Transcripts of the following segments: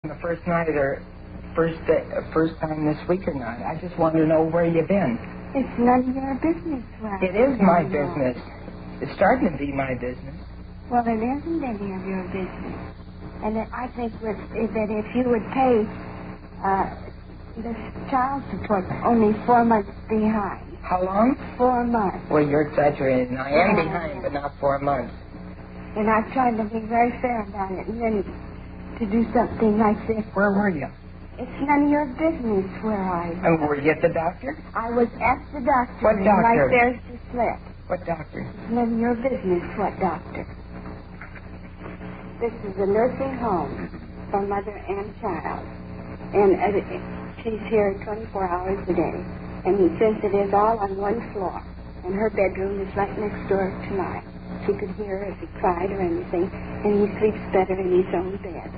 the first night or first time this week or not. I just want to know where you've been. It's none of your business, right? It is my business. It's starting to be my business. Well, it isn't any of your business. And I think that if you would pay the child support only 4 months behind. How long? 4 months. Well, you're exaggerating. I am behind, but not 4 months. And I've tried to be very fair about it, and then to do something like this. Where were you? It's none of your business where I was. And were you at the doctor? I was at the doctor. What doctor? Right there's the slip. What doctor? It's none of your business what doctor. This is a nursing home for mother and child. And she's here 24 hours a day. And since it is all on one floor, and her bedroom is right next door to mine, she could hear if he cried or anything, and he sleeps better in his own bed.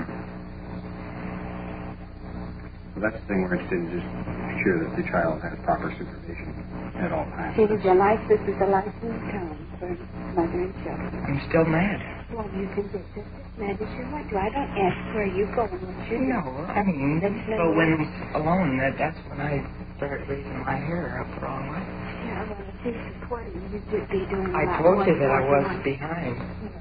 Well, that's the thing we're interested in, just make sure that the child has proper supervision at all times. This is a licensed home for mother and children. I'm still mad. Well, you can get just as mad as you want to. I don't ask where you go and what you do. No, I mean, but when I'm alone, that's when I start raising my hair up the wrong way. Yeah, well, if he's supporting you, you'd be doing a I lot told more you that I than was want. behind. Yeah.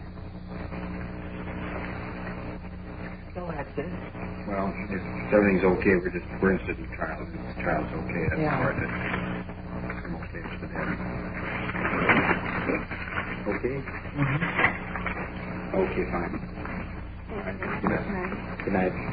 So that's it. Well, if everything's okay, we're interested in the child. If the child's okay, that's the part that I'm okay with the dad. Okay? Mm-hmm. Okay, fine. All right. Good night. Good night.